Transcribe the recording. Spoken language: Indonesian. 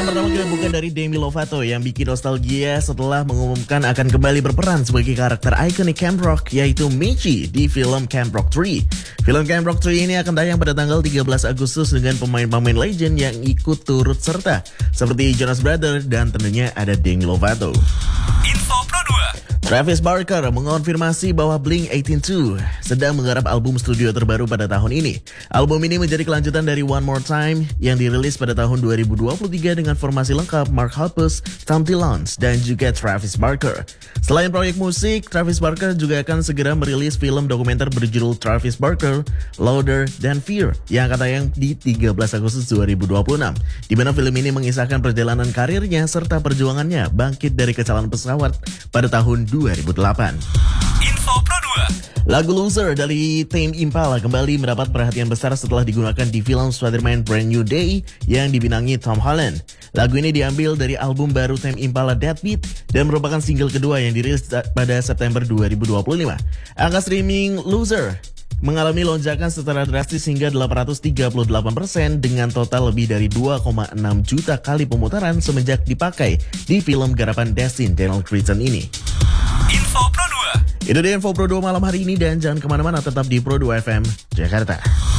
pertama kita buka dari Demi Lovato yang bikin nostalgia setelah mengumumkan akan kembali berperan sebagai karakter ikonik Camp Rock yaitu Michi di film Camp Rock 3. Film Camp Rock 3 ini akan tayang pada tanggal 13 Agustus dengan pemain-pemain legend yang ikut turut serta seperti Jonas Brothers dan tentunya ada Demi Lovato. Info Pro 2. Travis Barker mengonfirmasi bahwa Blink-182 sedang menggarap album studio terbaru pada tahun ini. Album ini menjadi kelanjutan dari One More Time yang dirilis pada tahun 2023 dengan formasi lengkap Mark Hoppus, Tom Dillon, dan juga Travis Barker. Selain proyek musik, Travis Barker juga akan segera merilis film dokumenter berjudul Travis Barker, Louder Than Fear yang akan tayang di 13 Agustus 2026. Di mana film ini mengisahkan perjalanan karirnya serta perjuangannya bangkit dari kecelakaan pesawat pada tahun 2008. Info Pro 2. Lagu Loser dari Tame Impala kembali mendapat perhatian besar setelah digunakan di film Spider-Man Brand New Day yang dibintangi Tom Holland. Lagu ini diambil dari album baru Tame Impala Deadbeat dan merupakan single kedua yang dirilis pada September 2025. Angka streaming Loser mengalami lonjakan secara drastis hingga 838% dengan total lebih dari 2,6 juta kali pemutaran semenjak dipakai di film garapan Destin Daniel Cretton ini. Info Pro 2. Itu dia Info Pro 2 malam hari ini dan jangan kemana-mana, tetap di Pro 2 FM Jakarta.